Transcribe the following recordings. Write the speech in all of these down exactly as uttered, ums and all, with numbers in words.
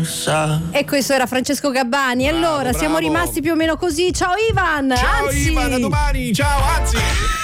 sa. E questo era Francesco Gabbani. Bravo, allora bravo. siamo rimasti più o meno così. Ciao Ivan. Ciao anzi. Ivan, a domani. Ciao, anzi.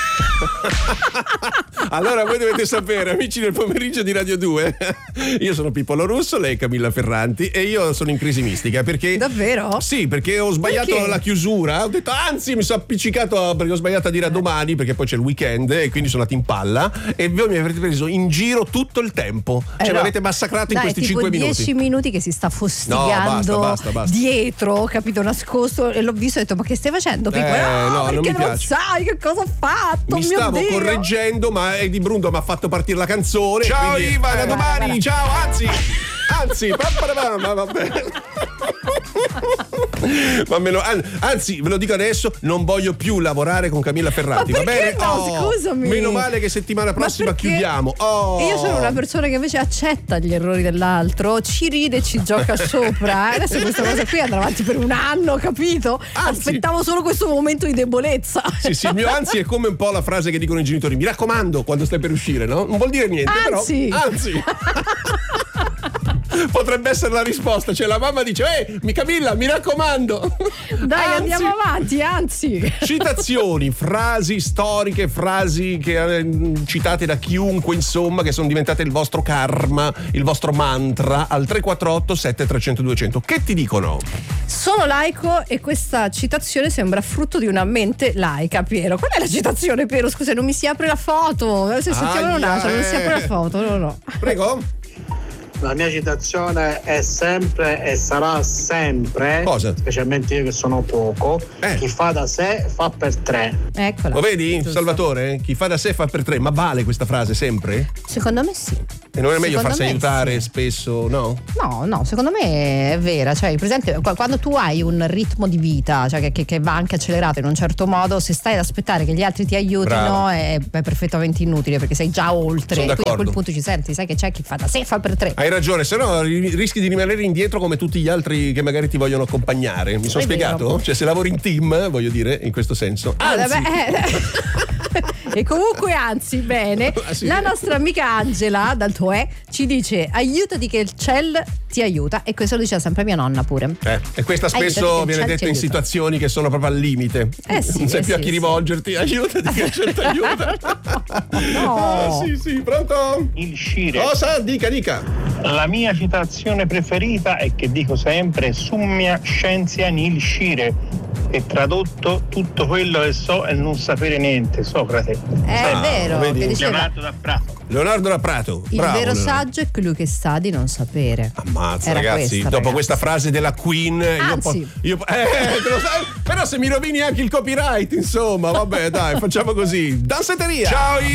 Allora voi dovete sapere, amici del pomeriggio di Radio due, io sono Pippo Lorusso, lei è Camilla Ferranti e io sono in crisi mistica perché Davvero? Sì, perché ho sbagliato Perché? la chiusura, ho detto anzi mi sono appiccicato perché ho sbagliato a dire a domani perché poi c'è il weekend e quindi sono andato in palla e voi mi avete preso in giro tutto il tempo, Eh cioè no. mi avete massacrato in Dai, questi tipo cinque minuti. dieci minuti che si sta fostigando No, basta, basta, basta. dietro, capito, nascosto, e l'ho visto e ho detto ma che stai facendo Pippo? Eh, no, no, non perché mi non, piace. sai che cosa ho fatto, Mi mio stavo Dio. correggendo, ma Eddie Brundo mi ha fatto partire la canzone. Ciao quindi, Ivan, eh, a guarda, domani, guarda. ciao, anzi, anzi, ma vabbè. Ma me lo- an- anzi, ve lo dico adesso, non voglio più lavorare con Camilla Ferranti, Ma va perché bene? no? Oh, Scusami. Meno male che settimana Ma prossima perché? chiudiamo. Oh. Io sono una persona che invece accetta gli errori dell'altro, ci ride e ci gioca sopra. Adesso questa cosa qui andrà avanti per un anno, capito? Anzi. Aspettavo solo questo momento di debolezza. Sì, sì, il mio anzi è come un po' la frase che dicono i genitori, mi raccomando quando stai per uscire, no? Non vuol dire niente, Anzi. però anzi. Potrebbe essere la risposta, cioè la mamma dice "Ehi, mi Camilla, mi raccomando". Dai, Anzi. andiamo avanti, anzi. Citazioni, frasi storiche, frasi che eh, citate da chiunque, insomma, che sono diventate il vostro karma, il vostro mantra al tre quattro otto sette tre zero zero due zero zero. Che ti dicono? Sono laico e questa citazione sembra frutto di una mente laica, Piero. Qual è la citazione, Piero? Scusa, non mi si apre la foto. Se sentiamo un altro, non si apre la foto, no, no. Prego. La mia citazione è sempre e sarà sempre, Cosa? specialmente io che sono poco, Eh. chi fa da sé fa per tre. Eccola. Lo vedi, Giusto. Salvatore? Chi fa da sé fa per tre, ma vale questa frase sempre? Secondo me sì. E non è meglio Secondo farsi me aiutare sì. spesso, no? No, no, secondo me è vera. Cioè, presente, qu- quando tu hai un ritmo di vita, cioè che, che- che va anche accelerato in un certo modo, se stai ad aspettare che gli altri ti aiutino Bravo. è, è perfettamente inutile perché sei già oltre. Sono Quindi a quel d'accordo. punto ci senti, sai che c'è chi fa da sé fa per tre. Hai ragione, se no ri- rischi di rimanere indietro come tutti gli altri che magari ti vogliono accompagnare. Mi sono È vero. spiegato? Cioè, se lavori in team, voglio dire, in questo senso. Ah, Anzi, vabbè, eh. E comunque anzi bene Ah, sì. la nostra amica Angela dal Toè ci dice aiutati che il ciel ti aiuta, e questo lo diceva sempre mia nonna pure. Eh, e questa Aiutati spesso che il viene ciel detta ti in aiuta. situazioni che sono proprio al limite. Eh sì, non sai eh più a sì, chi sì. rivolgerti. Aiutati che il ciel ti aiuta. No. Ah, sì, sì, pronto? Il scire. Cosa? Dica, dica. La mia citazione preferita è che dico sempre summia scientia nil scire, e tradotto tutto quello che so e non sapere niente, Socrate. È Ah, vero vedi? che diceva Leonardo da Prato. Leonardo da Prato. il Bravo, vero Leonardo. saggio è colui che sa di non sapere. Ammazza, Era ragazzi, questa, dopo ragazzi. questa frase della Queen io Anzi. po- io po- eh, te lo sai, però se mi rovini anche il copyright, insomma, vabbè, dai, facciamo così. Danzetteria. Ciao